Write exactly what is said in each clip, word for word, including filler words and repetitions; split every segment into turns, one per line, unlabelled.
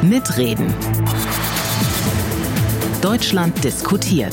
Mitreden. Deutschland diskutiert.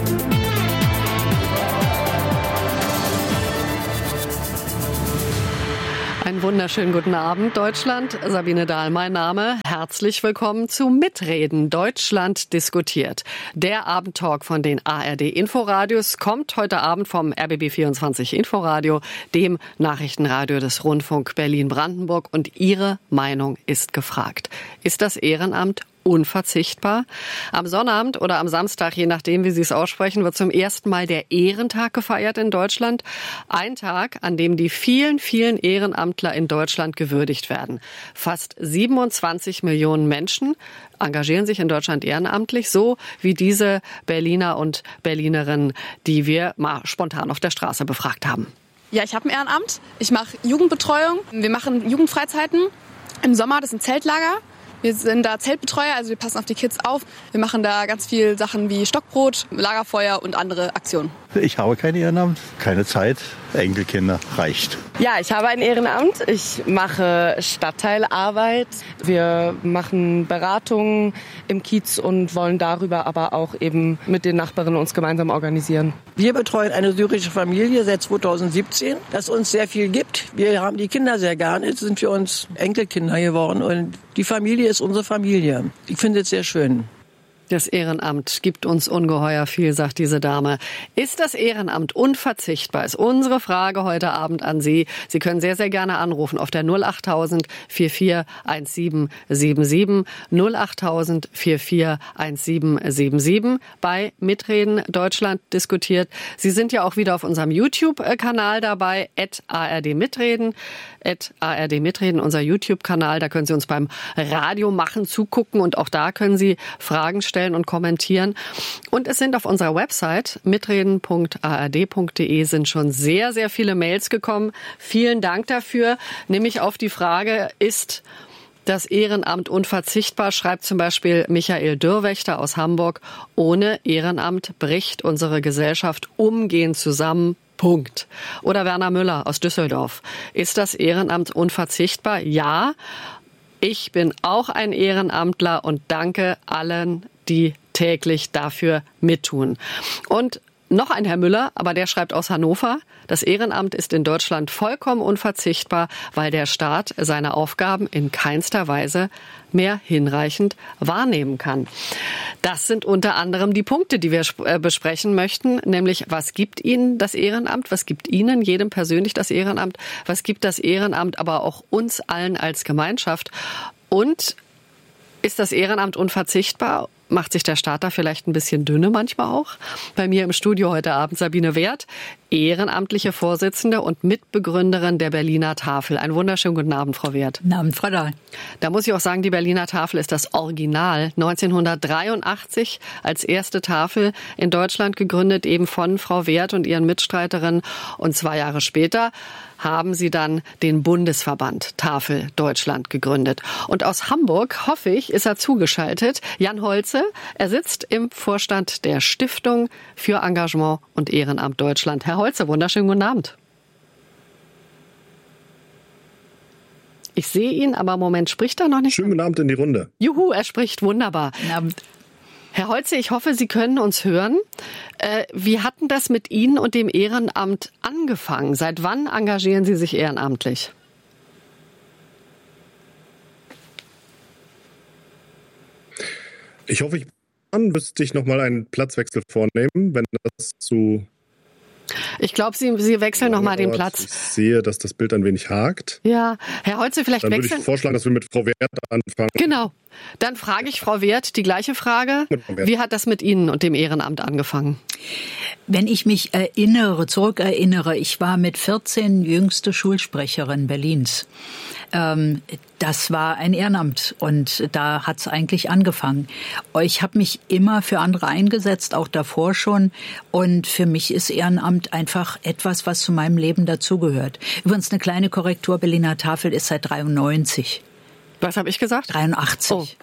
Einen wunderschönen guten Abend, Deutschland. Sabine Dahl, mein Name. Herzlich willkommen zu Mitreden. Deutschland diskutiert. Der Abendtalk von den A R D-Inforadios kommt heute Abend vom R B B vierundzwanzig Inforadio, dem Nachrichtenradio des Rundfunk Berlin-Brandenburg. Und Ihre Meinung ist gefragt. Ist das Ehrenamt unverzichtbar? Am Sonnabend oder am Samstag, je nachdem, wie Sie es aussprechen, wird zum ersten Mal der Ehrentag gefeiert in Deutschland. Ein Tag, an dem die vielen, vielen Ehrenamtler in Deutschland gewürdigt werden. Fast siebenundzwanzig Millionen Menschen engagieren sich in Deutschland ehrenamtlich, so wie diese Berliner und Berlinerinnen, die wir mal spontan auf der Straße befragt haben.
Ja, ich habe ein Ehrenamt. Ich mache Jugendbetreuung. Wir machen Jugendfreizeiten im Sommer, das sind Zeltlager. Wir sind da Zeltbetreuer, also wir passen auf die Kids auf. Wir machen da ganz viel Sachen wie Stockbrot, Lagerfeuer und andere Aktionen.
Ich habe kein Ehrenamt, keine Zeit, Enkelkinder, reicht.
Ja, ich habe ein Ehrenamt. Ich mache Stadtteilarbeit. Wir machen Beratungen im Kiez und wollen darüber aber auch eben mit den Nachbarinnen uns gemeinsam organisieren.
Wir betreuen eine syrische Familie seit zweitausendsiebzehn, das uns sehr viel gibt. Wir haben die Kinder sehr gern. Jetzt sind wir uns Enkelkinder geworden und die Familie ist unsere Familie. Ich finde es sehr schön.
Das Ehrenamt gibt uns ungeheuer viel, sagt diese Dame. Ist das Ehrenamt unverzichtbar? Ist unsere Frage heute Abend an Sie. Sie können sehr, sehr gerne anrufen auf der null achttausend vierundvierzig siebzehn siebenundsiebzig, null achttausend vierundvierzig siebzehn siebenundsiebzig bei Mitreden Deutschland diskutiert. Sie sind ja auch wieder auf unserem YouTube-Kanal dabei, at A R D Mitreden, at A R D Mitreden, unser YouTube-Kanal. Da können Sie uns beim Radio machen zugucken und auch da können Sie Fragen stellen und kommentieren. Und es sind auf unserer Website mitreden punkt a r d punkt d e sind schon sehr, sehr viele Mails gekommen. Vielen Dank dafür. Nämlich auf die Frage, ist das Ehrenamt unverzichtbar, schreibt zum Beispiel Michael Dürrwächter aus Hamburg. Ohne Ehrenamt bricht unsere Gesellschaft umgehend zusammen. Punkt. Oder Werner Müller aus Düsseldorf. Ist das Ehrenamt unverzichtbar? Ja. Ich bin auch ein Ehrenamtler und danke allen, die täglich dafür mittun. Und noch ein Herr Müller, aber der schreibt aus Hannover, das Ehrenamt ist in Deutschland vollkommen unverzichtbar, weil der Staat seine Aufgaben in keinster Weise mehr hinreichend wahrnehmen kann. Das sind unter anderem die Punkte, die wir besprechen möchten, nämlich was gibt Ihnen das Ehrenamt, was gibt Ihnen, jedem persönlich das Ehrenamt, was gibt das Ehrenamt aber auch uns allen als Gemeinschaft und ist das Ehrenamt unverzichtbar? Macht sich der Staat da vielleicht ein bisschen dünne manchmal auch? Bei mir im Studio heute Abend Sabine Wert, ehrenamtliche Vorsitzende und Mitbegründerin der Berliner Tafel. Einen wunderschönen guten Abend, Frau Wert.
Guten Abend, Frau Dahl.
Da muss ich auch sagen, die Berliner Tafel ist das Original. neunzehnhundertdreiundachtzig als erste Tafel in Deutschland gegründet, eben von Frau Wert und ihren Mitstreiterinnen. Und zwei Jahre später haben sie dann den Bundesverband Tafel Deutschland gegründet. Und aus Hamburg, hoffe ich, ist er zugeschaltet. Jan Holze, er sitzt im Vorstand der Stiftung für Engagement und Ehrenamt Deutschland. Herr Holze, wunderschönen guten Abend. Ich sehe ihn, aber im Moment spricht er noch nicht.
Schönen guten Abend in die Runde.
Juhu, er spricht wunderbar.
Guten Abend.
Herr Holze, ich hoffe, Sie können uns hören. Äh, wie hat denn das mit Ihnen und dem Ehrenamt angefangen? Seit wann engagieren Sie sich ehrenamtlich?
Ich hoffe, ich kann, müsste ich noch mal einen Platzwechsel vornehmen, wenn das zu...
Ich glaube, Sie, Sie wechseln noch mal den Platz.
Ich sehe, dass das Bild ein wenig hakt.
Ja, Herr Holze, vielleicht
Dann
wechseln...
würde ich vorschlagen, dass wir mit Frau Wert anfangen.
Genau. Dann frage ich Frau Wert die gleiche Frage. Wie hat das mit Ihnen und dem Ehrenamt angefangen?
Wenn ich mich erinnere, zurückerinnere, ich war mit vierzehn jüngste Schulsprecherin Berlins. Ähm, das war ein Ehrenamt und da hat's eigentlich angefangen. Ich habe mich immer für andere eingesetzt, auch davor schon. Und für mich ist Ehrenamt einfach etwas, was zu meinem Leben dazugehört. Übrigens eine kleine Korrektur, Berliner Tafel ist seit dreiundneunzig.
Was habe ich gesagt?
dreiundachtzig.
Oh,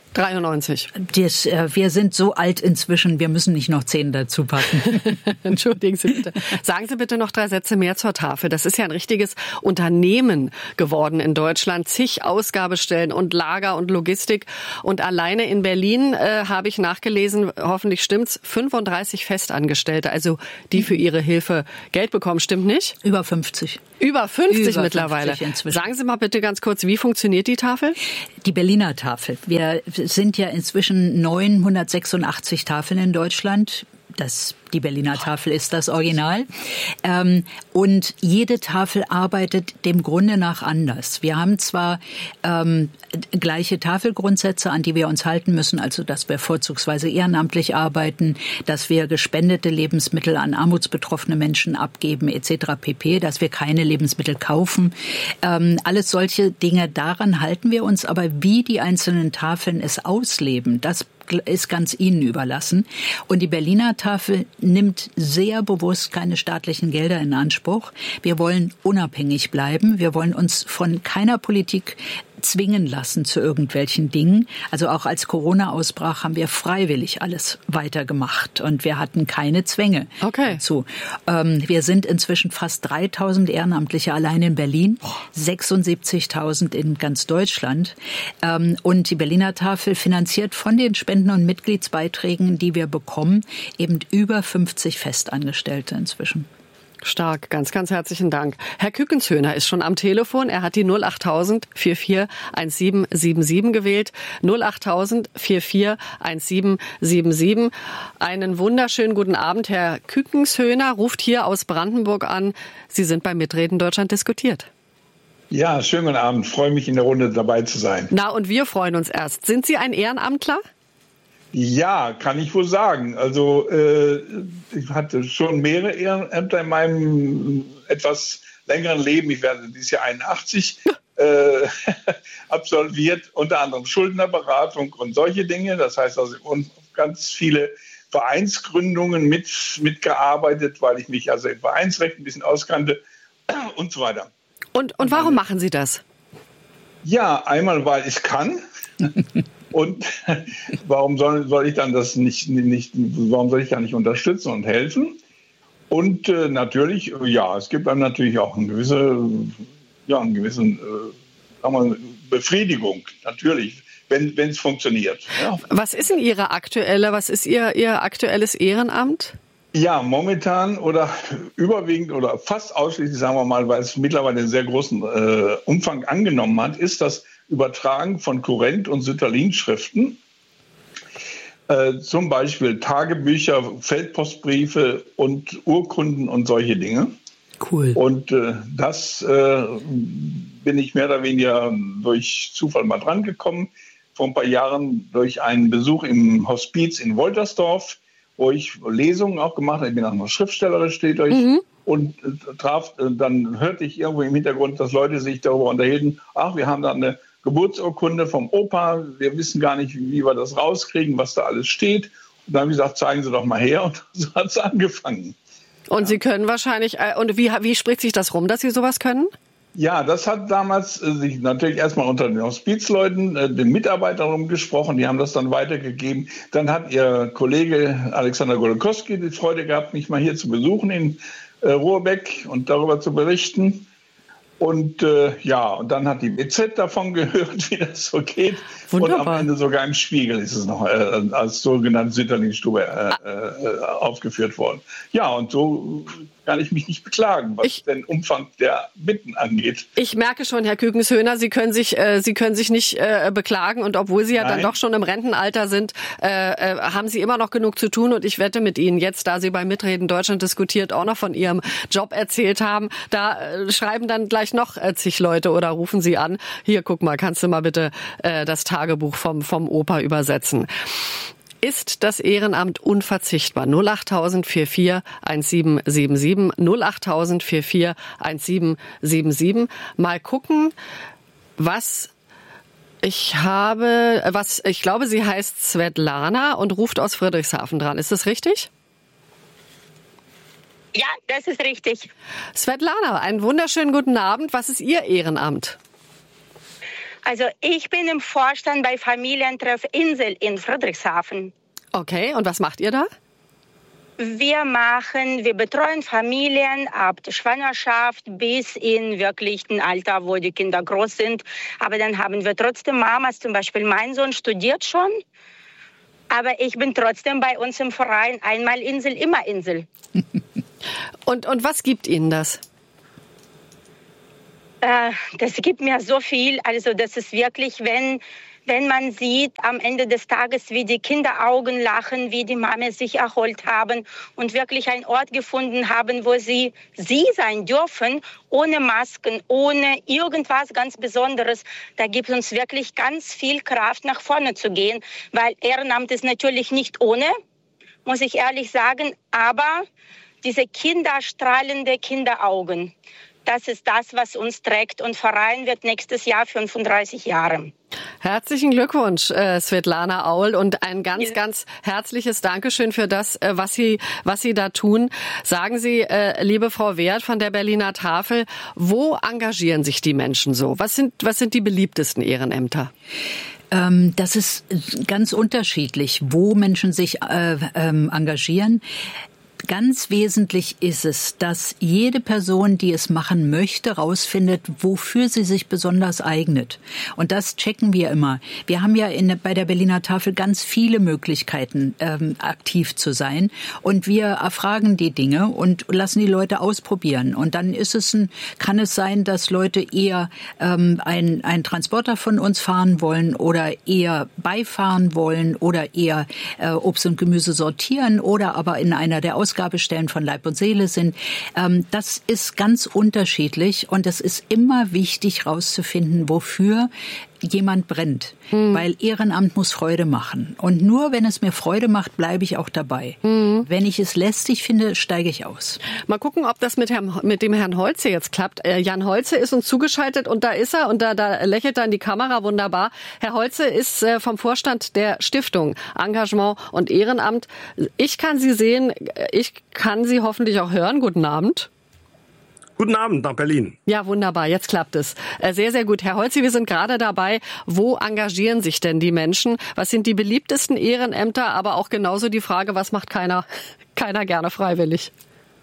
dreiundneunzig.
Das, äh, wir sind so alt inzwischen, wir müssen nicht noch zehn dazu packen.
Entschuldigen Sie bitte. Sagen Sie bitte noch drei Sätze mehr zur Tafel. Das ist ja ein richtiges Unternehmen geworden in Deutschland. Zig Ausgabestellen und Lager und Logistik. Und alleine in Berlin äh, habe ich nachgelesen, hoffentlich stimmt's, fünfunddreißig Festangestellte, also die für ihre Hilfe Geld bekommen. Stimmt nicht?
Über fünfzig.
Über fünfzig
Über
mittlerweile.
fünfzig inzwischen.
Sagen Sie mal bitte ganz kurz, wie funktioniert die Tafel?
Die Berliner Tafel. Wir sind ja inzwischen neunhundertsechsundachtzig Tafeln in Deutschland. Das, die Berliner Tafel ist das Original. Ähm, und jede Tafel arbeitet dem Grunde nach anders. Wir haben zwar ähm, gleiche Tafelgrundsätze, an die wir uns halten müssen, also dass wir vorzugsweise ehrenamtlich arbeiten, dass wir gespendete Lebensmittel an armutsbetroffene Menschen abgeben et cetera pp., dass wir keine Lebensmittel kaufen. Ähm, alles solche Dinge, daran halten wir uns. Aber wie die einzelnen Tafeln es ausleben, das ist ganz Ihnen überlassen. Und die Berliner Tafel nimmt sehr bewusst keine staatlichen Gelder in Anspruch. Wir wollen unabhängig bleiben. Wir wollen uns von keiner Politik zwingen lassen zu irgendwelchen Dingen. Also auch als Corona ausbrach, haben wir freiwillig alles weitergemacht und wir hatten keine Zwänge
okay.
dazu. Ähm, wir sind inzwischen fast dreitausend Ehrenamtliche allein in Berlin, sechsundsiebzigtausend in ganz Deutschland. Ähm, und die Berliner Tafel finanziert von den Spenden und Mitgliedsbeiträgen, die wir bekommen, eben über fünfzig Festangestellte inzwischen.
Stark, ganz, ganz herzlichen Dank. Herr Kükenshöhner ist schon am Telefon. Er hat die null achttausend vierundvierzig siebzehn siebenundsiebzig gewählt. null achttausend vierundvierzig siebzehn siebenundsiebzig. Einen wunderschönen guten Abend. Herr Kükenshöhner ruft hier aus Brandenburg an. Sie sind beim Mitreden Deutschland diskutiert.
Ja, schönen guten Abend. Freue mich, in der Runde dabei zu sein.
Na, und wir freuen uns erst. Sind Sie ein Ehrenamtler?
Ja, kann ich wohl sagen. Also äh, ich hatte schon mehrere Ehrenämter in meinem etwas längeren Leben. Ich werde dieses Jahr einundachtzig äh, absolviert, unter anderem Schuldnerberatung und solche Dinge. Das heißt also und ganz viele Vereinsgründungen mit mitgearbeitet, weil ich mich also im Vereinsrecht ein bisschen auskannte und so weiter.
Und, und warum machen Sie das?
Ja, einmal, weil ich kann. Und warum soll, soll ich dann das nicht, nicht, warum soll ich da nicht unterstützen und helfen? Und äh, natürlich, ja, es gibt einem natürlich auch eine gewisse, ja, einen gewissen, äh, sagen wir, Befriedigung, natürlich, wenn wenn es funktioniert. Ja.
Was ist denn Ihre aktuelle, was ist Ihr, Ihr aktuelles Ehrenamt?
Ja, momentan oder überwiegend oder fast ausschließlich, sagen wir mal, weil es mittlerweile einen sehr großen äh, Umfang angenommen hat, ist das Übertragen von Kurrent- und Sütterlin-Schriften, äh, zum Beispiel Tagebücher, Feldpostbriefe und Urkunden und solche Dinge.
Cool.
Und äh, das äh, bin ich mehr oder weniger durch Zufall mal dran gekommen, vor ein paar Jahren durch einen Besuch im Hospiz in Woltersdorf, wo ich Lesungen auch gemacht habe. Ich bin auch noch Schriftstellerin, steht euch. Mhm. Und äh, traf, äh, dann hörte ich irgendwo im Hintergrund, dass Leute sich darüber unterhielten, ach, wir haben da eine Geburtsurkunde vom Opa, wir wissen gar nicht, wie wir das rauskriegen, was da alles steht. Und dann habe ich gesagt, zeigen Sie doch mal her. Und so hat es angefangen.
Und
ja.
Sie können wahrscheinlich, äh, und wie, wie spricht sich das rum, dass Sie sowas können?
Ja, das hat damals äh, sich natürlich erstmal unter den Hospizleuten, äh, den Mitarbeitern rumgesprochen, die haben das dann weitergegeben. Dann hat Ihr Kollege Alexander Golokowski die Freude gehabt, mich mal hier zu besuchen in äh, Ruhrbeck und darüber zu berichten. Und äh, ja, und dann hat die B Z davon gehört, wie das so geht. Wunderbar. Und am Ende sogar im Spiegel ist es noch äh, als sogenannte Sütterlin-Stube äh, äh, aufgeführt worden. Ja, und so kann ich mich nicht beklagen, was ich, den Umfang der Bitten angeht.
Ich merke schon, Herr Kükenshöhner, Sie können sich, äh, Sie können sich nicht äh, beklagen. Und obwohl Sie ja Nein. dann doch schon im Rentenalter sind, äh, äh, haben Sie immer noch genug zu tun. Und ich wette mit Ihnen jetzt, da Sie beim Mitreden Deutschland diskutiert auch noch von Ihrem Job erzählt haben, da äh, schreiben dann gleich noch äh, zig Leute oder rufen Sie an. Hier, guck mal, kannst du mal bitte äh, das Tagebuch vom, vom Opa übersetzen. Ist das Ehrenamt unverzichtbar? null achttausend vierundvierzig siebzehn siebenundsiebzig, null achttausend vierundvierzig siebzehn siebenundsiebzig. Mal gucken, was ich habe, was ich glaube, sie heißt Svetlana und ruft aus Friedrichshafen dran. Ist das richtig?
Ja, das ist richtig.
Svetlana, einen wunderschönen guten Abend. Was ist Ihr Ehrenamt?
Also ich bin im Vorstand bei Familientreff Insel in Friedrichshafen.
Okay, und was macht ihr da?
Wir machen, wir betreuen Familien ab der Schwangerschaft bis in wirklichen Alter, wo die Kinder groß sind. Aber dann haben wir trotzdem Mamas, zum Beispiel mein Sohn studiert schon. Aber ich bin trotzdem bei uns im Verein einmal Insel, immer Insel.
und, und was gibt Ihnen das?
Äh, das gibt mir so viel. Also das ist wirklich, wenn... Wenn man sieht am Ende des Tages, wie die Kinderaugen lachen, wie die Mama sich erholt haben und wirklich einen Ort gefunden haben, wo sie sie sein dürfen, ohne Masken, ohne irgendwas ganz Besonderes, da gibt es uns wirklich ganz viel Kraft, nach vorne zu gehen. Weil Ehrenamt ist natürlich nicht ohne, muss ich ehrlich sagen, aber diese kinderstrahlende Kinderaugen, das ist das, was uns trägt. Und Verein wird nächstes Jahr fünfunddreißig Jahre.
Herzlichen Glückwunsch, äh, Svetlana Aul, und ein ganz, ja. ganz herzliches Dankeschön für das, äh, was Sie, was Sie da tun. Sagen Sie, äh, liebe Frau Werth von der Berliner Tafel, wo engagieren sich die Menschen so? Was sind, was sind die beliebtesten Ehrenämter?
Ähm, das ist ganz unterschiedlich, wo Menschen sich äh, ähm, engagieren. Ganz wesentlich ist es, dass jede Person, die es machen möchte, rausfindet, wofür sie sich besonders eignet. Und das checken wir immer. Wir haben ja in, bei der Berliner Tafel ganz viele Möglichkeiten, ähm, aktiv zu sein. Und wir erfragen die Dinge und lassen die Leute ausprobieren. Und dann ist es ein, kann es sein, dass Leute eher ähm, ein, einen Transporter von uns fahren wollen oder eher beifahren wollen oder eher äh, Obst und Gemüse sortieren oder aber in einer der Aus Ausgabestellen von Leib und Seele sind. Das ist ganz unterschiedlich und es ist immer wichtig herauszufinden, wofür jemand brennt. Hm. Weil Ehrenamt muss Freude machen. Und nur wenn es mir Freude macht, bleibe ich auch dabei. Hm. Wenn ich es lästig finde, steige ich aus.
Mal gucken, ob das mit, Herrn, mit dem Herrn Holze jetzt klappt. Äh, Jan Holze ist uns zugeschaltet und da ist er und da, da lächelt er in die Kamera wunderbar. Herr Holze ist äh, vom Vorstand der Stiftung Engagement und Ehrenamt. Ich kann Sie sehen, ich kann Sie hoffentlich auch hören. Guten Abend.
Guten Abend nach Berlin.
Ja, wunderbar, jetzt klappt es. Sehr, sehr gut. Herr Holze, wir sind gerade dabei, wo engagieren sich denn die Menschen? Was sind die beliebtesten Ehrenämter? Aber auch genauso die Frage, was macht keiner, keiner gerne freiwillig?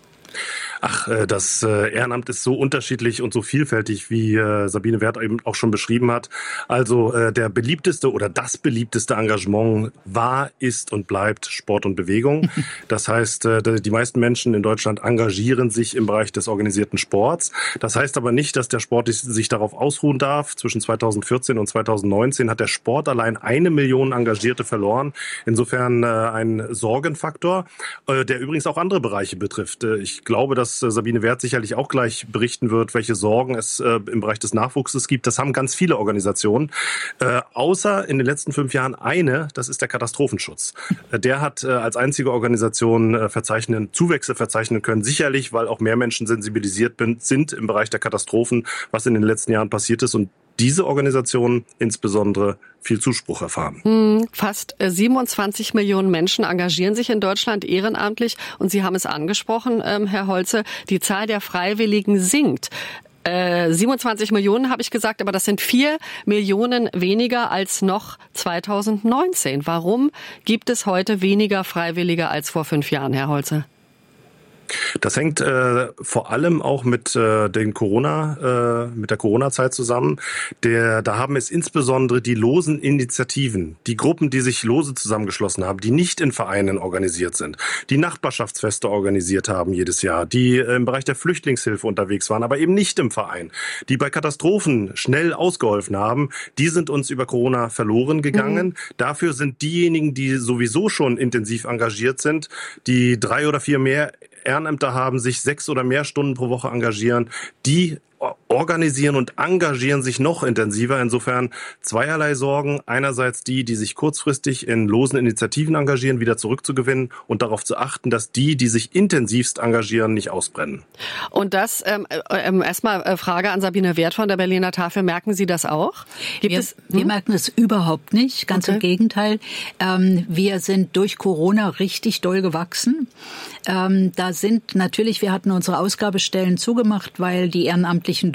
Ach, das Ehrenamt ist so unterschiedlich und so vielfältig, wie Sabine Werth eben auch schon beschrieben hat. Also der beliebteste oder das beliebteste Engagement war, ist und bleibt Sport und Bewegung. Das heißt, die meisten Menschen in Deutschland engagieren sich im Bereich des organisierten Sports. Das heißt aber nicht, dass der Sport sich darauf ausruhen darf. Zwischen zweitausendvierzehn und zweitausendneunzehn hat der Sport allein eine Million Engagierte verloren. Insofern ein Sorgenfaktor, der übrigens auch andere Bereiche betrifft. Ich glaube, dass Sabine Werth sicherlich auch gleich berichten wird, welche Sorgen es äh, im Bereich des Nachwuchses gibt. Das haben ganz viele Organisationen, äh, außer in den letzten fünf Jahren eine, das ist der Katastrophenschutz. Äh, der hat äh, als einzige Organisation äh, verzeichnen, Zuwächse verzeichnen können, sicherlich, weil auch mehr Menschen sensibilisiert bin, sind im Bereich der Katastrophen, was in den letzten Jahren passiert ist, und diese Organisationen insbesondere viel Zuspruch erfahren.
Hm, fast siebenundzwanzig Millionen Menschen engagieren sich in Deutschland ehrenamtlich. Und Sie haben es angesprochen, ähm, Herr Holze, die Zahl der Freiwilligen sinkt. Äh, siebenundzwanzig Millionen habe ich gesagt, aber das sind vier Millionen weniger als noch zweitausendneunzehn. Warum gibt es heute weniger Freiwillige als vor fünf Jahren, Herr Holze?
Das hängt äh, vor allem auch mit äh, den Corona, äh, mit der Corona-Zeit zusammen. Der, da haben es insbesondere die losen Initiativen, die Gruppen, die sich lose zusammengeschlossen haben, die nicht in Vereinen organisiert sind, die Nachbarschaftsfeste organisiert haben jedes Jahr, die äh, im Bereich der Flüchtlingshilfe unterwegs waren, aber eben nicht im Verein, die bei Katastrophen schnell ausgeholfen haben, die sind uns über Corona verloren gegangen. Mhm. Dafür sind diejenigen, die sowieso schon intensiv engagiert sind, die drei oder vier mehr Ehrenämter haben, sich sechs oder mehr Stunden pro Woche engagieren, die organisieren und engagieren sich noch intensiver. Insofern zweierlei Sorgen. Einerseits die, die sich kurzfristig in losen Initiativen engagieren, wieder zurückzugewinnen und darauf zu achten, dass die, die sich intensivst engagieren, nicht ausbrennen.
Und das, ähm, äh, erstmal äh, Frage an Sabine Werth von der Berliner Tafel. Merken Sie das auch? Gibt
wir,
es, hm?
wir merken es überhaupt nicht. Ganz okay. Im Gegenteil. Ähm, wir sind durch Corona richtig doll gewachsen. Ähm, da sind natürlich, wir hatten unsere Ausgabestellen zugemacht, weil die Ehrenamtlichen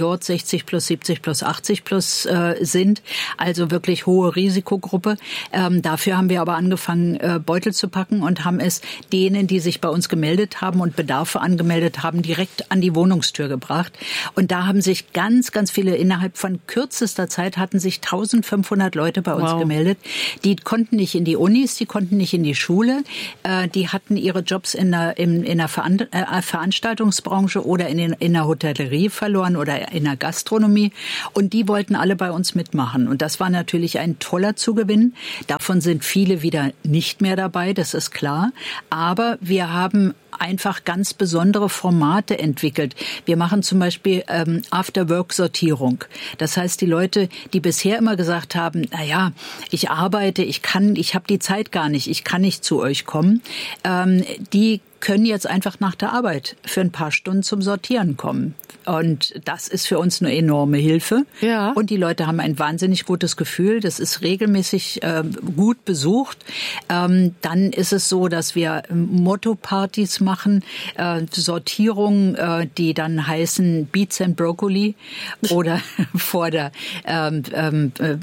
dort sechzig plus, siebzig plus, achtzig plus äh, sind, also wirklich hohe Risikogruppe. Ähm, dafür haben wir aber angefangen, äh, Beutel zu packen und haben es denen, die sich bei uns gemeldet haben und Bedarfe angemeldet haben, direkt an die Wohnungstür gebracht. Und da haben sich ganz, ganz viele, innerhalb von kürzester Zeit hatten sich eintausendfünfhundert Leute bei uns wow. gemeldet. Die konnten nicht in die Unis, die konnten nicht in die Schule, äh, die hatten ihre Jobs in der, in, in der Veran- äh, Veranstaltungsbranche oder in, den, in der Hotellerie verloren oder in der Gastronomie. Und die wollten alle bei uns mitmachen. Und das war natürlich ein toller Zugewinn. Davon sind viele wieder nicht mehr dabei, das ist klar. Aber wir haben einfach ganz besondere Formate entwickelt. Wir machen zum Beispiel ähm, After-Work-Sortierung. Das heißt, die Leute, die bisher immer gesagt haben, na ja, ich arbeite, ich kann, ich habe die Zeit gar nicht, ich kann nicht zu euch kommen, ähm, die können jetzt einfach nach der Arbeit für ein paar Stunden zum Sortieren kommen. Und das ist für uns eine enorme Hilfe. Ja. Und die Leute haben ein wahnsinnig gutes Gefühl. Das ist regelmäßig äh, gut besucht. Ähm, dann ist es so, dass wir Motto-Partys machen, äh, Sortierungen, äh, die dann heißen Beets and Broccoli oder vor der, ähm, ähm, äh,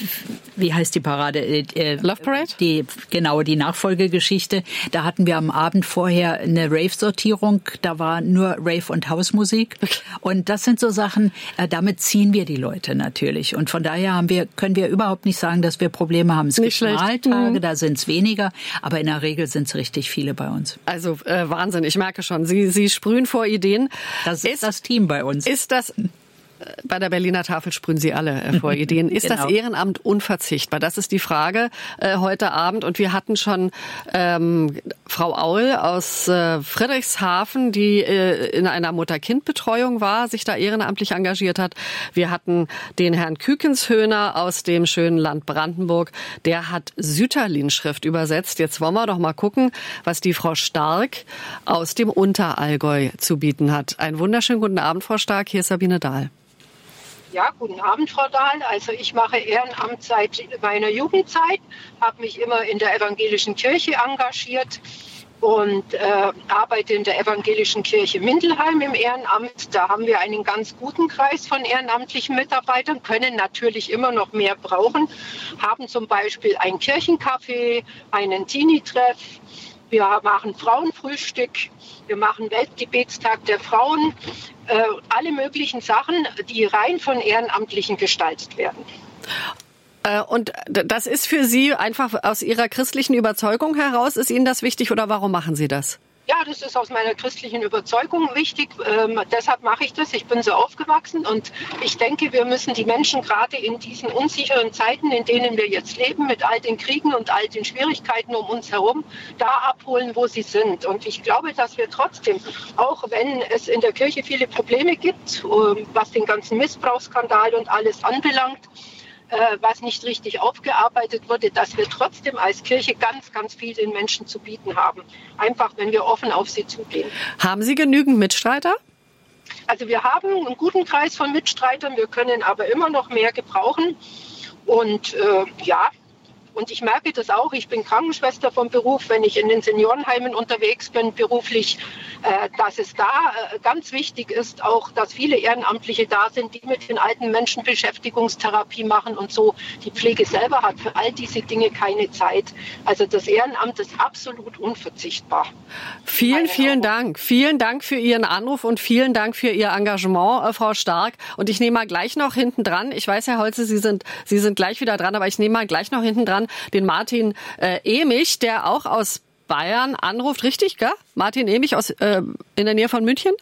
wie heißt die Parade? Äh,
Love Parade?
Die, genau, die Nachfolgegeschichte. Da hatten wir am Abend vorher eine Rave-Sortierung. Da war nur Rave und Hausmusik. Und das sind so Sachen, äh, damit ziehen wir die Leute natürlich. Und von daher haben wir, können wir überhaupt nicht sagen, dass wir Probleme haben. Es
nicht
gibt
schlecht.
mal Tage,
mhm.
da sind es weniger, aber in der Regel sind es richtig viele bei uns.
Also äh, Wahnsinn, ich merke schon, Sie, Sie sprühen vor Ideen.
Das ist, ist das Team bei uns.
Ist das... Bei der Berliner Tafel sprühen Sie alle vor Ideen. Ist genau. das Ehrenamt unverzichtbar? Das ist die Frage äh, heute Abend. Und wir hatten schon ähm, Frau Aul aus äh, Friedrichshafen, die äh, in einer Mutter-Kind-Betreuung war, sich da ehrenamtlich engagiert hat. Wir hatten den Herrn Kükenshöhner aus dem schönen Land Brandenburg. Der hat Sütterlin-Schrift übersetzt. Jetzt wollen wir doch mal gucken, was die Frau Stark aus dem Unterallgäu zu bieten hat. Einen wunderschönen guten Abend, Frau Stark. Hier ist Sabine Dahl.
Ja, guten Abend, Frau Dahl. Also ich mache Ehrenamt seit meiner Jugendzeit, habe mich immer in der evangelischen Kirche engagiert und äh, arbeite in der evangelischen Kirche Mindelheim im Ehrenamt. Da haben wir einen ganz guten Kreis von ehrenamtlichen Mitarbeitern, können natürlich immer noch mehr brauchen, haben zum Beispiel ein Kirchencafé, einen Teenie-Treff. Wir machen Frauenfrühstück, wir machen Weltgebetstag der Frauen, äh, alle möglichen Sachen, die rein von Ehrenamtlichen gestaltet werden.
Äh, und das ist für Sie einfach aus Ihrer christlichen Überzeugung heraus, ist Ihnen das wichtig oder warum machen Sie das?
Ja, das ist aus meiner christlichen Überzeugung wichtig. Ähm, deshalb mache ich das. Ich bin so aufgewachsen und ich denke, wir müssen die Menschen gerade in diesen unsicheren Zeiten, in denen wir jetzt leben, mit all den Kriegen und all den Schwierigkeiten um uns herum, da abholen, wo sie sind. Und ich glaube, dass wir trotzdem, auch wenn es in der Kirche viele Probleme gibt, was den ganzen Missbrauchsskandal und alles anbelangt, was nicht richtig aufgearbeitet wurde, dass wir trotzdem als Kirche ganz, ganz viel den Menschen zu bieten haben. Einfach, wenn wir offen auf sie zugehen.
Haben Sie genügend Mitstreiter?
Also wir haben einen guten Kreis von Mitstreitern, wir können aber immer noch mehr gebrauchen. Und äh, ja, und ich merke das auch, ich bin Krankenschwester vom Beruf, wenn ich in den Seniorenheimen unterwegs bin, beruflich, äh, dass es da äh, ganz wichtig ist, auch, dass viele Ehrenamtliche da sind, die mit den alten Menschen Beschäftigungstherapie machen und so. Die Pflege selber hat für all diese Dinge keine Zeit. Also das Ehrenamt ist absolut unverzichtbar.
Vielen, vielen Dank. Vielen Dank für Ihren Anruf und vielen Dank für Ihr Engagement, äh, Frau Stark. Und ich nehme mal gleich noch hinten dran, ich weiß, Herr Holze, Sie sind, Sie sind gleich wieder dran, aber ich nehme mal gleich noch hinten dran den Martin äh, Emich, der auch aus Bayern anruft. Richtig, gell? Martin Emich aus äh, in der Nähe von München?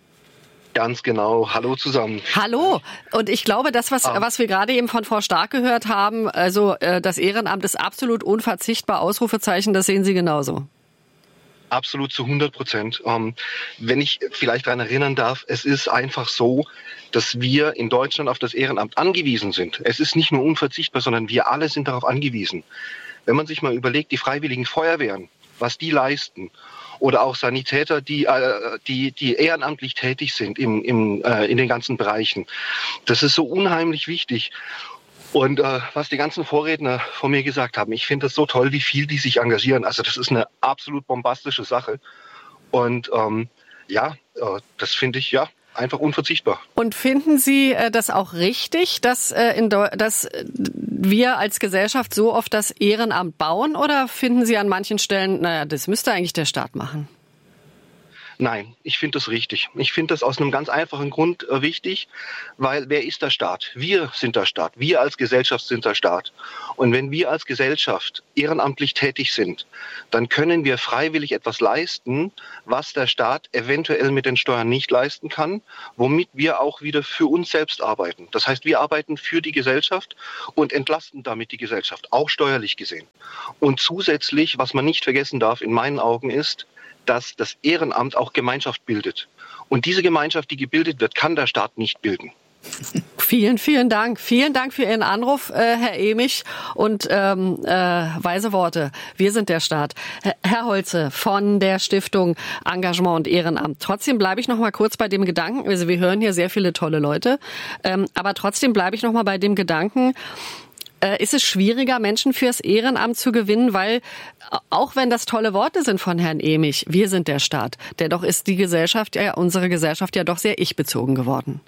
Ganz genau. Hallo zusammen.
Hallo. Und ich glaube, das, was, ah. was wir gerade eben von Frau Stark gehört haben, also äh, das Ehrenamt ist absolut unverzichtbar, Ausrufezeichen, das sehen Sie genauso.
Absolut zu hundert Prozent. Ähm, wenn ich vielleicht daran erinnern darf, es ist einfach so, dass wir in Deutschland auf das Ehrenamt angewiesen sind. Es ist nicht nur unverzichtbar, sondern wir alle sind darauf angewiesen. Wenn man sich mal überlegt, die freiwilligen Feuerwehren, was die leisten, oder auch Sanitäter, die, äh, die, die ehrenamtlich tätig sind im, im, äh, in den ganzen Bereichen. Das ist so unheimlich wichtig. Und äh, was die ganzen Vorredner von mir gesagt haben, ich finde das so toll, wie viel die sich engagieren. Also das ist eine absolut bombastische Sache. Und ähm, ja, äh, das finde ich, ja, einfach unverzichtbar.
Und finden Sie äh, das auch richtig, dass, äh, in Deu- dass wir als Gesellschaft so oft das Ehrenamt bauen? Oder finden Sie an manchen Stellen, naja, das müsste eigentlich der Staat machen?
Nein, ich finde das richtig. Ich finde das aus einem ganz einfachen Grund äh, wichtig, weil wer ist der Staat? Wir sind der Staat. Wir als Gesellschaft sind der Staat. Und wenn wir als Gesellschaft ehrenamtlich tätig sind, dann können wir freiwillig etwas leisten, was der Staat eventuell mit den Steuern nicht leisten kann, womit wir auch wieder für uns selbst arbeiten. Das heißt, wir arbeiten für die Gesellschaft und entlasten damit die Gesellschaft, auch steuerlich gesehen. Und zusätzlich, was man nicht vergessen darf, in meinen Augen ist, dass das Ehrenamt auch Gemeinschaft bildet. Und diese Gemeinschaft, die gebildet wird, kann der Staat nicht bilden.
Vielen, vielen Dank. Vielen Dank für Ihren Anruf, äh, Herr Emich, und ähm, äh, weise Worte. Wir sind der Staat. Herr Holze von der Stiftung Engagement und Ehrenamt. Trotzdem bleibe ich noch mal kurz bei dem Gedanken, also wir hören hier sehr viele tolle Leute, ähm, aber trotzdem bleibe ich noch mal bei dem Gedanken, Äh, ist es schwieriger, Menschen fürs Ehrenamt zu gewinnen, weil, auch wenn das tolle Worte sind von Herrn Emich, wir sind der Staat, dennoch ist die Gesellschaft, ja, unsere Gesellschaft ja doch sehr ich-bezogen geworden.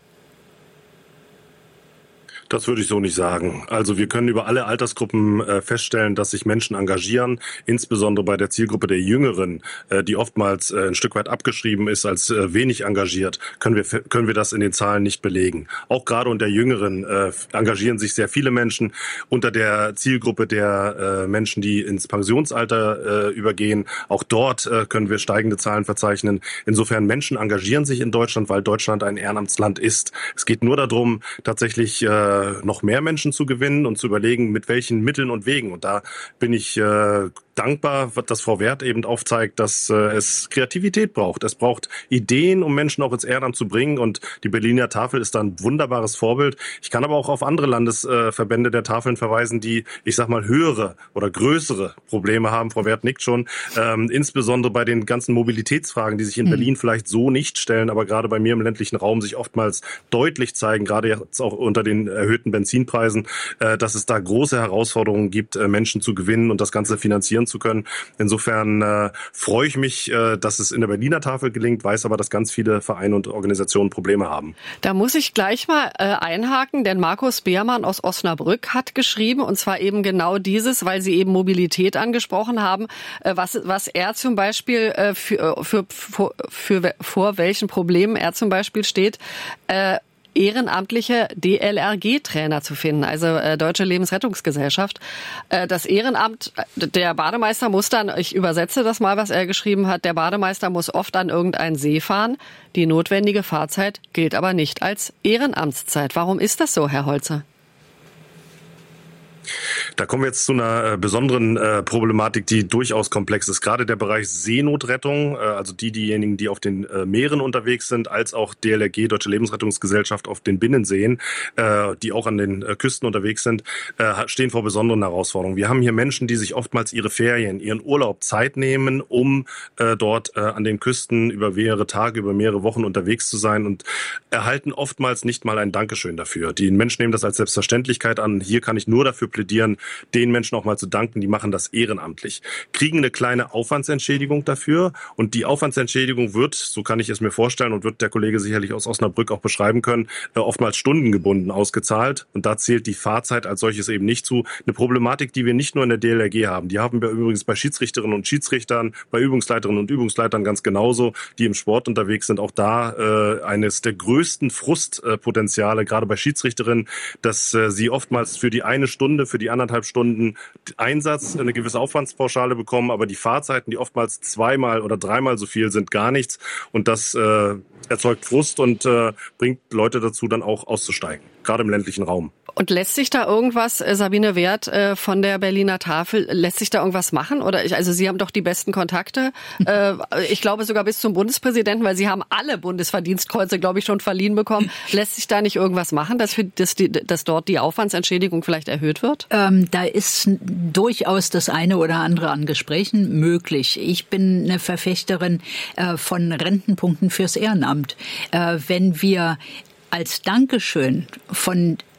Das würde ich so nicht sagen. Also wir können über alle Altersgruppen äh, feststellen, dass sich Menschen engagieren, insbesondere bei der Zielgruppe der Jüngeren, äh, die oftmals äh, ein Stück weit abgeschrieben ist als äh, wenig engagiert, können wir können wir das in den Zahlen nicht belegen. Auch gerade unter Jüngeren äh, engagieren sich sehr viele Menschen. Unter der Zielgruppe der äh, Menschen, die ins Pensionsalter äh, übergehen, auch dort äh, können wir steigende Zahlen verzeichnen. Insofern, Menschen engagieren sich in Deutschland, weil Deutschland ein Ehrenamtsland ist. Es geht nur darum, tatsächlich äh, noch mehr Menschen zu gewinnen und zu überlegen, mit welchen Mitteln und Wegen. Und da bin ich äh, dankbar, dass Frau Werth eben aufzeigt, dass äh, es Kreativität braucht. Es braucht Ideen, um Menschen auch ins Ehrenamt zu bringen. Und die Berliner Tafel ist da ein wunderbares Vorbild. Ich kann aber auch auf andere Landesverbände äh, der Tafeln verweisen, die, ich sag mal, höhere oder größere Probleme haben. Frau Werth nickt schon. Ähm, insbesondere bei den ganzen Mobilitätsfragen, die sich in mhm. Berlin vielleicht so nicht stellen, aber gerade bei mir im ländlichen Raum sich oftmals deutlich zeigen, gerade jetzt auch unter den erhöhten Benzinpreisen, äh, dass es da große Herausforderungen gibt, äh, Menschen zu gewinnen und das Ganze finanzieren zu können. Insofern äh, freue ich mich, äh, dass es in der Berliner Tafel gelingt, weiß aber, dass ganz viele Vereine und Organisationen Probleme haben.
Da muss ich gleich mal äh, einhaken, denn Markus Beermann aus Osnabrück hat geschrieben, und zwar eben genau dieses, weil Sie eben Mobilität angesprochen haben, äh, was, was er zum Beispiel äh, für, für, für, für, vor welchen Problemen er zum Beispiel steht, äh, ehrenamtliche D L R G-Trainer zu finden, also äh, Deutsche Lebensrettungsgesellschaft. Äh, das Ehrenamt, der Bademeister muss dann, ich übersetze das mal, was er geschrieben hat, der Bademeister muss oft an irgendeinen See fahren. Die notwendige Fahrzeit gilt aber nicht als Ehrenamtszeit. Warum ist das so, Herr Holze?
Da kommen wir jetzt zu einer äh, besonderen äh, Problematik, die durchaus komplex ist. Gerade der Bereich Seenotrettung, äh, also die diejenigen, die auf den äh, Meeren unterwegs sind, als auch D L R G, Deutsche Lebensrettungsgesellschaft, auf den Binnenseen, äh, die auch an den äh, Küsten unterwegs sind, äh, stehen vor besonderen Herausforderungen. Wir haben hier Menschen, die sich oftmals ihre Ferien, ihren Urlaub Zeit nehmen, um äh, dort äh, an den Küsten über mehrere Tage, über mehrere Wochen unterwegs zu sein und erhalten oftmals nicht mal ein Dankeschön dafür. Die Menschen nehmen das als Selbstverständlichkeit an. Hier kann ich nur dafür plädieren, den Menschen auch mal zu danken, die machen das ehrenamtlich. Kriegen eine kleine Aufwandsentschädigung dafür und die Aufwandsentschädigung wird, so kann ich es mir vorstellen und wird der Kollege sicherlich aus Osnabrück auch beschreiben können, oftmals stundengebunden ausgezahlt und da zählt die Fahrzeit als solches eben nicht zu. Eine Problematik, die wir nicht nur in der D L R G haben, die haben wir übrigens bei Schiedsrichterinnen und Schiedsrichtern, bei Übungsleiterinnen und Übungsleitern ganz genauso, die im Sport unterwegs sind. Auch da äh, eines der größten Frustpotenziale, gerade bei Schiedsrichterinnen, dass äh, sie oftmals für die eine Stunde, für die anderthalb Stunden Einsatz eine gewisse Aufwandspauschale bekommen, aber die Fahrzeiten, die oftmals zweimal oder dreimal so viel sind, gar nichts. Und das äh, erzeugt Frust und äh, bringt Leute dazu, dann auch auszusteigen, gerade im ländlichen Raum.
Und lässt sich da irgendwas, Sabine Werth äh, von der Berliner Tafel, lässt sich da irgendwas machen? Oder ich, also Sie haben doch die besten Kontakte. äh, ich glaube sogar bis zum Bundespräsidenten, weil Sie haben alle Bundesverdienstkreuze, glaube ich, schon verliehen bekommen. Lässt sich da nicht irgendwas machen, dass, für, dass, die, dass dort die Aufwandsentschädigung vielleicht erhöht wird?
Ähm, da ist durchaus das eine oder andere an Gesprächen möglich. Ich bin eine Verfechterin äh, von Rentenpunkten fürs Ehrenamt. Äh, wenn wir als Dankeschön von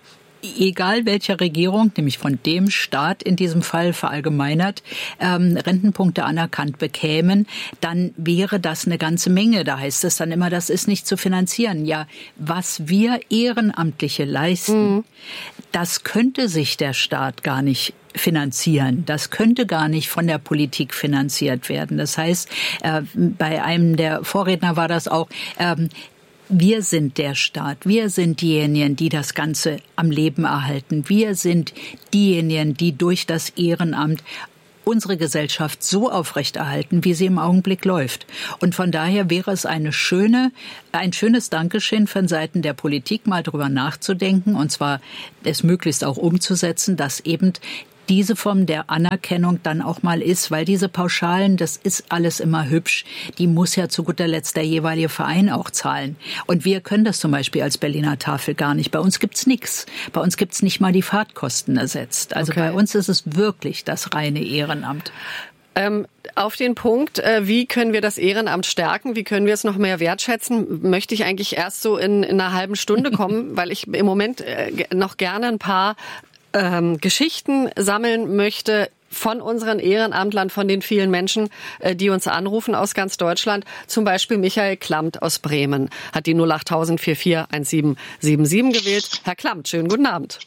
egal welcher Regierung, nämlich von dem Staat in diesem Fall verallgemeinert, ähm, Rentenpunkte anerkannt bekämen, dann wäre das eine ganze Menge. Da heißt es dann immer, das ist nicht zu finanzieren. Ja, was wir Ehrenamtliche leisten, mhm. das könnte sich der Staat gar nicht finanzieren. Das könnte gar nicht von der Politik finanziert werden. Das heißt, äh, bei einem der Vorredner war das auch, ähm, wir sind der Staat. Wir sind diejenigen, die das Ganze am Leben erhalten. Wir sind diejenigen, die durch das Ehrenamt unsere Gesellschaft so aufrechterhalten, wie sie im Augenblick läuft. Und von daher wäre es eine schöne, ein schönes Dankeschön von Seiten der Politik, mal drüber nachzudenken, und zwar es möglichst auch umzusetzen, dass eben diese Form der Anerkennung dann auch mal ist, weil diese Pauschalen, das ist alles immer hübsch, die muss ja zu guter Letzt der jeweilige Verein auch zahlen. Und wir können das zum Beispiel als Berliner Tafel gar nicht. Bei uns gibt's nichts. Bei uns gibt's nicht mal die Fahrtkosten ersetzt. Also okay. Bei uns ist es wirklich das reine Ehrenamt.
Ähm, auf den Punkt, äh, wie können wir das Ehrenamt stärken, wie können wir es noch mehr wertschätzen, möchte ich eigentlich erst so in, in einer halben Stunde kommen, weil ich im Moment äh, noch gerne ein paar ähm, Geschichten sammeln möchte von unseren Ehrenamtlern, von den vielen Menschen, äh, die uns anrufen aus ganz Deutschland. Zum Beispiel Michael Klammt aus Bremen hat die null acht null null vier vier eins sieben sieben sieben gewählt. Herr Klammt, schönen guten Abend.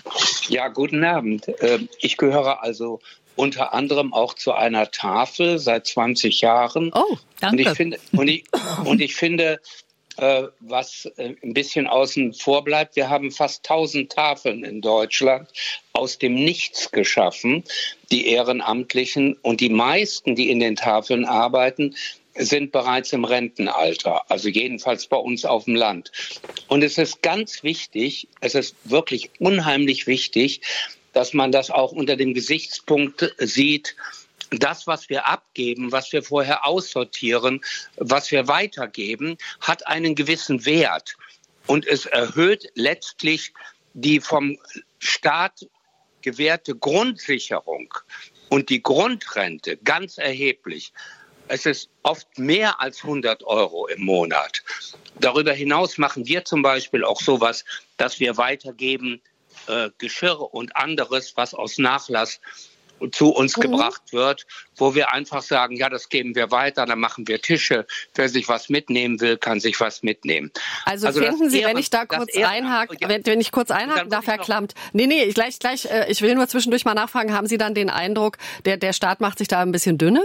Ja, guten Abend. Ich gehöre also unter anderem auch zu einer Tafel seit zwanzig Jahren.
Oh, danke.
Und ich finde, und ich, und ich finde äh, was äh, ein bisschen außen vor bleibt, wir haben fast tausend Tafeln in Deutschland aus dem Nichts geschaffen, die Ehrenamtlichen. Und die meisten, die in den Tafeln arbeiten, sind bereits im Rentenalter, also jedenfalls bei uns auf dem Land. Und es ist ganz wichtig, es ist wirklich unheimlich wichtig, dass man das auch unter dem Gesichtspunkt sieht, das, was wir abgeben, was wir vorher aussortieren, was wir weitergeben, hat einen gewissen Wert. Und es erhöht letztlich die vom Staat gewährte Grundsicherung und die Grundrente ganz erheblich. Es ist oft mehr als hundert Euro im Monat. Darüber hinaus machen wir zum Beispiel auch sowas, dass wir weitergeben äh, Geschirr und anderes, was aus Nachlass zu uns mhm. gebracht wird, wo wir einfach sagen, ja, das geben wir weiter, dann machen wir Tische. Wer sich was mitnehmen will, kann sich was mitnehmen.
Also, also finden Sie, Ehren, wenn ich da kurz einhake, ja, wenn, wenn ich kurz einhaken darf, Herr Klammt. Nee, nee, gleich, gleich, äh, ich will nur zwischendurch mal nachfragen, haben Sie dann den Eindruck, der, der Staat macht sich da ein bisschen dünne?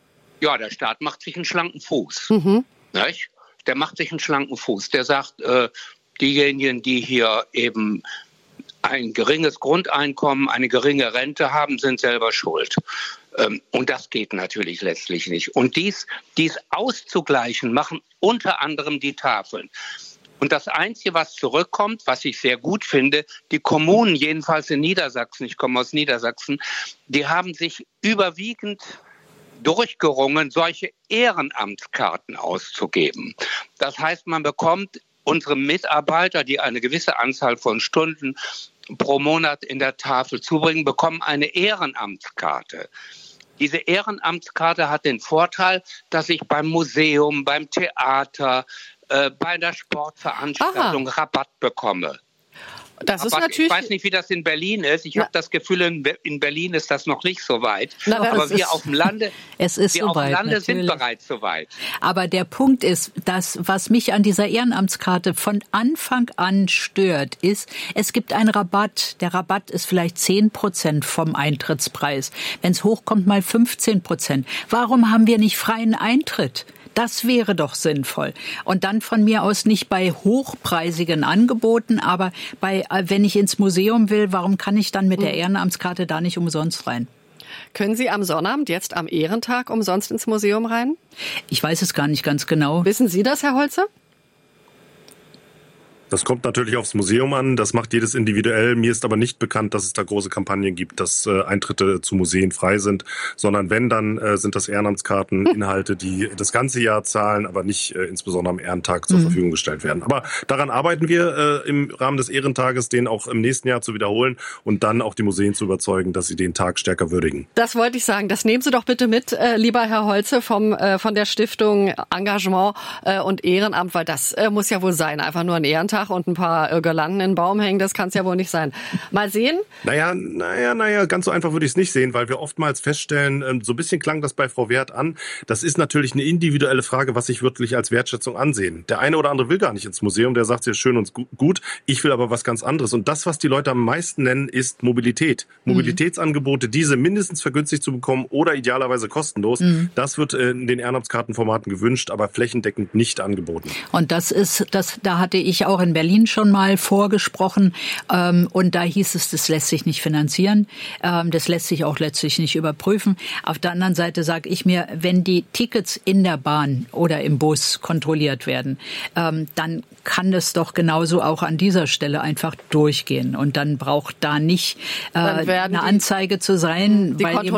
Ja, der Staat macht sich einen schlanken Fuß.
Mhm.
Nicht? Der macht sich einen schlanken Fuß. Der sagt, äh, diejenigen, die hier eben ein geringes Grundeinkommen, eine geringe Rente haben, sind selber schuld. Ähm, und das geht natürlich letztlich nicht. Und dies, dies auszugleichen, machen unter anderem die Tafeln. Und das Einzige, was zurückkommt, was ich sehr gut finde, die Kommunen, jedenfalls in Niedersachsen, ich komme aus Niedersachsen, die haben sich überwiegend durchgerungen, solche Ehrenamtskarten auszugeben. Das heißt, man bekommt unsere Mitarbeiter, die eine gewisse Anzahl von Stunden pro Monat in der Tafel zubringen, bekommen eine Ehrenamtskarte. Diese Ehrenamtskarte hat den Vorteil, dass ich beim Museum, beim Theater, äh, bei der Sportveranstaltung Aha. Rabatt bekomme.
Das ist
aber
natürlich.
Ich weiß nicht, wie das in Berlin ist. Ich habe das Gefühl, in Berlin ist das noch nicht so weit.
Na,
aber wir auf dem Lande,
es ist
wir
so
auf dem
weit,
Lande
natürlich.
sind bereits so weit.
Aber der Punkt ist, dass was mich an dieser Ehrenamtskarte von Anfang an stört, ist, es gibt einen Rabatt. Der Rabatt ist vielleicht zehn Prozent vom Eintrittspreis. Wenn es hochkommt, mal fünfzehn Prozent. Warum haben wir nicht freien Eintritt? Das wäre doch sinnvoll. Und dann von mir aus nicht bei hochpreisigen Angeboten, aber bei, wenn ich ins Museum will, warum kann ich dann mit der Ehrenamtskarte da nicht umsonst rein?
Können Sie am Sonnabend, jetzt am Ehrentag, umsonst ins Museum rein?
Ich weiß es gar nicht ganz genau.
Wissen Sie das, Herr Holze?
Das kommt natürlich aufs Museum an, das macht jedes individuell. Mir ist aber nicht bekannt, dass es da große Kampagnen gibt, dass äh, Eintritte zu Museen frei sind, sondern wenn, dann äh, sind das Ehrenamtskarteninhalte, die das ganze Jahr zahlen, aber nicht äh, insbesondere am Ehrentag zur mhm. Verfügung gestellt werden. Aber daran arbeiten wir äh, im Rahmen des Ehrentages, den auch im nächsten Jahr zu wiederholen und dann auch die Museen zu überzeugen, dass sie den Tag stärker würdigen.
Das wollte ich sagen. Das nehmen Sie doch bitte mit, äh, lieber Herr Holze, vom, äh, von der Stiftung Engagement äh, und Ehrenamt, weil das äh, muss ja wohl sein, einfach nur ein Ehrentag Tag und ein paar äh, Girlanden in den Baum hängen, das kann es ja wohl nicht sein. Mal sehen.
Naja, naja, naja, ganz so einfach würde ich es nicht sehen, weil wir oftmals feststellen, ähm, so ein bisschen klang das bei Frau Wert an, das ist natürlich eine individuelle Frage, was ich wirklich als Wertschätzung ansehen. Der eine oder andere will gar nicht ins Museum, der sagt, ja, schön und gut, ich will aber was ganz anderes. Und das, was die Leute am meisten nennen, ist Mobilität. Mhm. Mobilitätsangebote, diese mindestens vergünstigt zu bekommen oder idealerweise kostenlos, mhm. das wird in den Ehrenamtskartenformaten gewünscht, aber flächendeckend nicht angeboten.
Und das ist, das, da hatte ich auch in Berlin schon mal vorgesprochen, ähm, und da hieß es, das lässt sich nicht finanzieren, ähm, das lässt sich auch letztlich nicht überprüfen. Auf der anderen Seite sage ich mir, wenn die Tickets in der Bahn oder im Bus kontrolliert werden, ähm, dann kann das doch genauso auch an dieser Stelle einfach durchgehen. Und dann braucht da nicht äh, eine Anzeige zu sein, weil